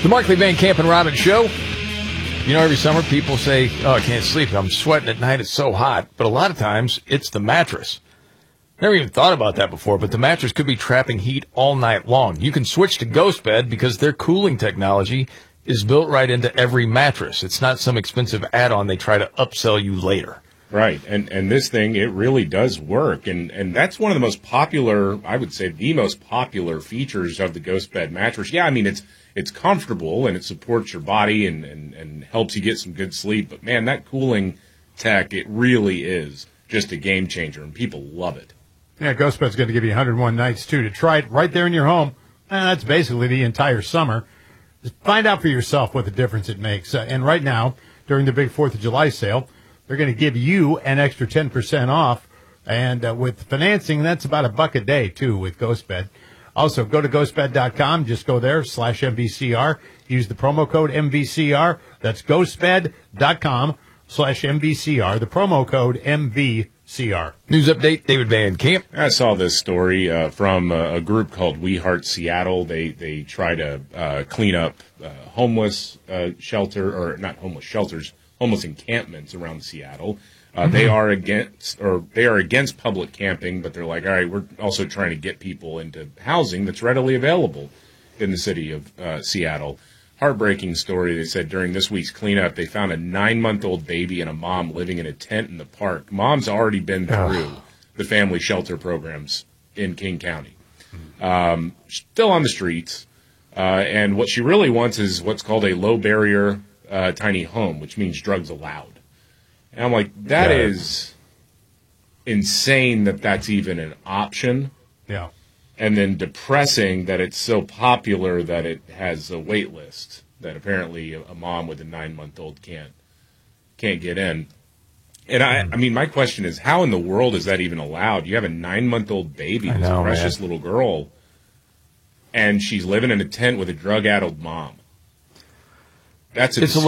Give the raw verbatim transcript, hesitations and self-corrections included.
The Markley Van Camp and Robbins Show. You know, every summer people say, oh, I can't sleep. I'm sweating at night. It's so hot. But a lot of times it's the mattress. Never even thought about that before, but the mattress could be trapping heat all night long. You can switch to GhostBed because their cooling technology is built right into every mattress. It's not some expensive add-on they try to upsell you later. Right, and and this thing, it really does work, and and that's one of the most popular, I would say, the most popular features of the GhostBed mattress. Yeah, I mean, it's it's comfortable, and it supports your body and, and, and helps you get some good sleep, but man, that cooling tech, it really is just a game changer, and people love it. Yeah, GhostBed's going to give you one hundred one nights, too, to try it right there in your home, and that's basically the entire summer. Just find out for yourself what the difference it makes, uh, and right now, during the big fourth of July sale, they're going to give you an extra ten percent off. And uh, with financing, that's about a buck a day, too, with GhostBed. Also, go to ghost bed dot com. Just go there, slash M V C R. Use the promo code M V C R. That's ghost bed dot com, slash M V C R. The promo code M V C R. News update, David Van Camp. I saw this story uh, from a, a group called We Heart Seattle. They they try to uh, clean up uh, homeless uh, shelter, or not homeless shelters, homeless encampments around Seattle. Uh, mm-hmm. They are against, or they are against public camping, but they're like, all right, we're also trying to get people into housing that's readily available in the city of uh, Seattle. Heartbreaking story. They said during this week's cleanup, they found a nine-month-old baby and a mom living in a tent in the park. Mom's already been through oh. the family shelter programs in King County. Um, still on the streets, uh, and what she really wants is what's called a low-barrier uh, tiny home, which means drugs allowed. And I'm like, that yeah. is insane that that's even an option. Yeah. And then depressing that it's so popular that it has a wait list, that apparently a mom with a nine-month-old can't can't get in. And I, I mean, my question is, how in the world is that even allowed? You have a nine-month-old baby, this know, precious man. little girl, and she's living in a tent with a drug-addled mom. That's it's